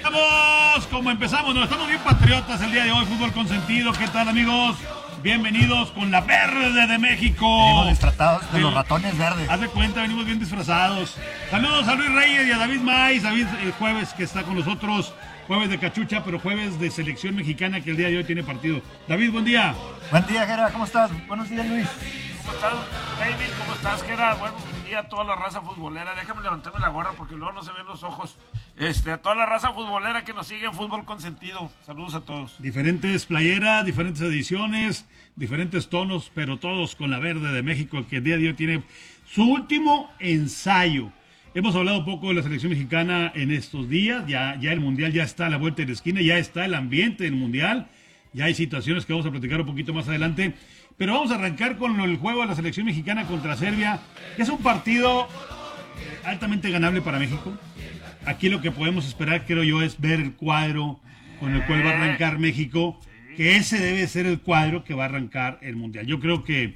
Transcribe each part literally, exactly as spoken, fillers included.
empezamos, como empezamos, nos estamos bien patriotas el día de hoy, fútbol consentido. ¿Qué tal, amigos? Bienvenidos con la verde de México. Venimos disfrazados de los ratones verdes. Haz de cuenta, venimos bien disfrazados. Saludos a Luis Reyes y a David Maiz. David, el jueves que está con nosotros, jueves de cachucha, pero jueves de selección mexicana, que el día de hoy tiene partido. David, buen día. Buen día, Gera, ¿cómo estás? Buenos días, Luis. ¿Cómo estás, David? ¿Cómo estás, Gera? Buen día a toda la raza futbolera. Déjame levantarme la gorra porque luego no se ven los ojos. Este, a toda la raza futbolera que nos sigue en Fútbol Consentido. Saludos a todos. Diferentes playeras, diferentes ediciones, diferentes tonos, pero todos con la verde de México, que el día de hoy tiene su último ensayo. Hemos hablado un poco de la selección mexicana en estos días. Ya, ya el Mundial ya está a la vuelta de la esquina, ya está el ambiente del Mundial. Ya hay situaciones que vamos a platicar un poquito más adelante. Pero vamos a arrancar con el juego de la selección mexicana contra Serbia, que es un partido altamente ganable para México. Aquí lo que podemos esperar, creo yo, es ver el cuadro con el cual va a arrancar México, que ese debe ser el cuadro que va a arrancar el Mundial. Yo creo que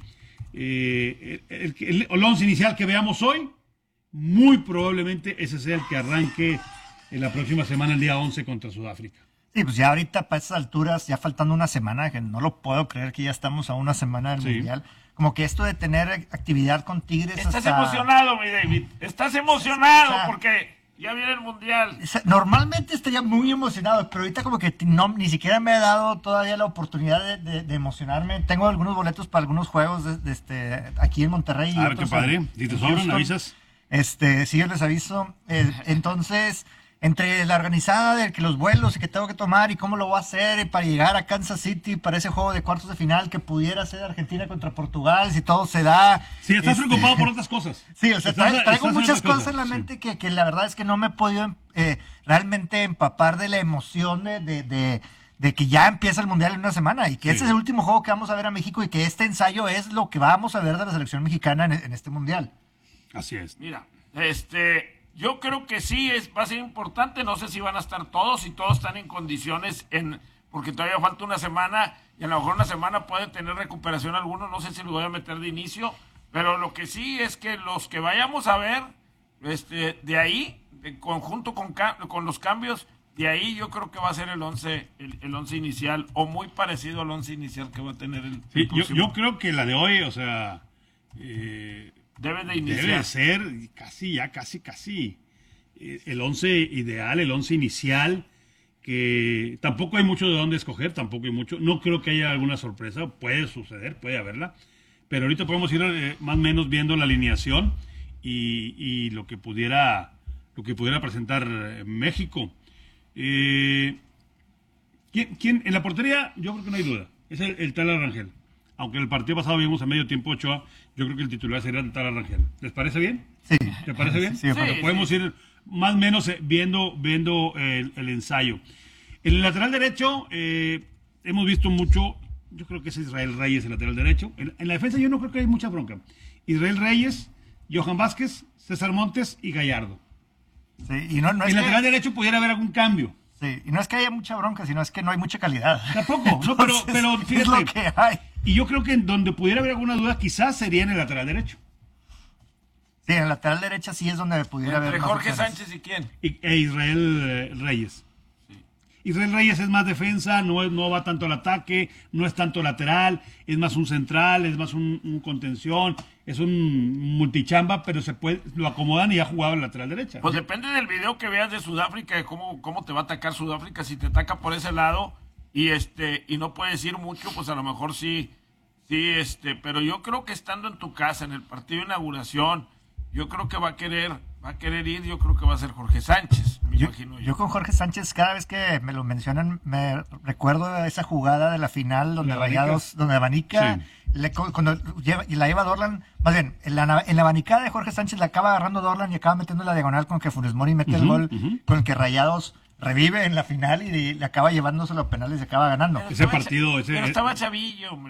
eh, el, el, el once inicial que veamos hoy, muy probablemente ese sea el que arranque en la próxima semana, el día once contra Sudáfrica. Sí, pues ya ahorita para estas alturas, ya faltando una semana, que no lo puedo creer que ya estamos a una semana del Sí. Mundial. Como que esto de tener actividad con Tigres Estás hasta... emocionado, mi David. Estás emocionado O sea, porque ya viene el Mundial. Normalmente estaría muy emocionado, pero ahorita como que no, ni siquiera me he dado todavía la oportunidad de, de, de emocionarme. Tengo algunos boletos para algunos juegos de, de este, aquí en Monterrey. Y A ver, otros qué padre. en- Si te en sobran, Houston. avisas. Este, sí, yo les aviso. Eh, entonces, entre la organizada de que los vuelos y que tengo que tomar y cómo lo voy a hacer y para llegar a Kansas City para ese juego de cuartos de final que pudiera ser Argentina contra Portugal, si todo se da. Sí, estás este, preocupado por otras cosas. Sí, o sea, Estás- traigo, traigo estás en muchas otras cosas en la sí. mente que, que la verdad es que no me he podido eh, realmente empapar de la emoción de, de, de, de que ya empieza el Mundial en una semana y que Sí. ese es el último juego que vamos a ver a México y que este ensayo es lo que vamos a ver de la selección mexicana en, en este Mundial. Así es. Mira, este, yo creo que sí es, va a ser importante. No sé si van a estar todos, si todos están en condiciones, en porque todavía falta una semana y a lo mejor una semana puede tener recuperación alguno. No sé si los voy a meter de inicio, pero lo que sí es que los que vayamos a ver, este, de ahí, en conjunto con, ca- con los cambios, de ahí yo creo que va a ser el once, el, el once inicial o muy parecido al once inicial que va a tener el, Sí, el yo, próximo. yo creo que la de hoy, o sea, eh, Debe de iniciar. debe ser casi, ya casi, casi eh, el once ideal, el once inicial, que tampoco hay mucho de dónde escoger, tampoco hay mucho. No creo que haya alguna sorpresa, puede suceder, puede haberla, pero ahorita podemos ir eh, más o menos viendo la alineación y, y lo que pudiera, lo que pudiera presentar eh, México. Eh, ¿quién, quién? En la portería, yo creo que no hay duda, es el, el Tala Rangel. Aunque el partido pasado vimos a medio tiempo Ochoa, yo creo que el titular sería el Tala Rangel. ¿Les parece bien? Sí. ¿Te parece bien? Sí, Bueno, sí, podemos sí. ir más o menos eh, viendo, viendo el, el ensayo. En el lateral derecho eh, hemos visto mucho, yo creo que es Israel Reyes el lateral derecho. En, en la defensa yo no creo que hay mucha bronca. Israel Reyes, Johan Vázquez, César Montes y Gallardo. Sí, y no, no En es el que, lateral derecho pudiera haber algún cambio. sí, y no es que haya mucha bronca, sino es que no hay mucha calidad. Tampoco, no, pero, Entonces, pero es fíjate. lo que hay. Y yo creo que en donde pudiera haber alguna duda quizás sería en el lateral derecho. Sí, en el lateral derecha sí es donde pudiera haber Entre más Jorge opciones. Sánchez y quién. Y- e Israel eh, Reyes. Israel Reyes es más defensa, no, es- no va tanto al ataque, no es tanto lateral, es más un central, es más un, un contención, es un multichamba, pero se puede, lo acomodan y ha jugado el lateral derecha. Pues depende del video que veas de Sudáfrica, de cómo, cómo te va a atacar Sudáfrica. Si te ataca por ese lado y este y no puedes ir mucho, pues a lo mejor sí, sí, este, pero yo creo que estando en tu casa, en el partido de inauguración, yo creo que va a querer, va a querer ir, yo creo que va a ser Jorge Sánchez, me Yo, imagino yo. yo con Jorge Sánchez, cada vez que me lo mencionan, me recuerdo esa jugada de la final donde ¿La abanica? Rayados, donde abanica, Sí. le- cuando lleva, y la lleva Dorlan, más bien, en la, en la abanicada de Jorge Sánchez la acaba agarrando Dorlan y acaba metiendo la diagonal con que Funes Mori mete el Ujú, gol, ujú. con el que Rayados revive en la final y le acaba llevándose los penales y acaba ganando. Pero Ese estaba partido, cha- ese- Pero estaba chavillo, hombre.